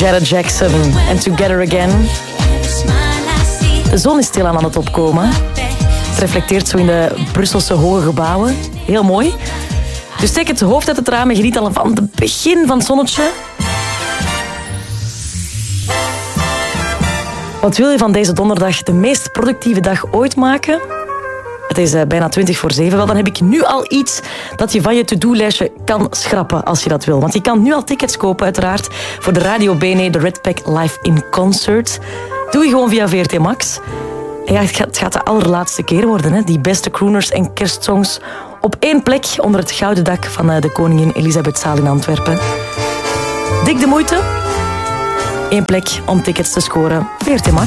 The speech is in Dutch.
Janet Jackson en Together Again. De zon is stilaan aan het opkomen. Het reflecteert zo in de Brusselse hoge gebouwen. Heel mooi. Dus steek het hoofd uit het raam en geniet al van het begin van het zonnetje. Wat wil je van deze donderdag de meest productieve dag ooit maken? Het is bijna 7:20. Wel, dan heb ik nu al iets dat je van je to-do-lijstje kan schrappen als je dat wil. Want je kan nu al tickets kopen, uiteraard, voor de Radio Bene, de Redpack Live in Concert. Doe je gewoon via VRT Max. En ja, het gaat de allerlaatste keer worden, hè? Die beste crooners en kerstsongs op één plek onder het gouden dak van de koningin Elisabethzaal in Antwerpen. Dik de moeite. Eén plek om tickets te scoren. VRT Max.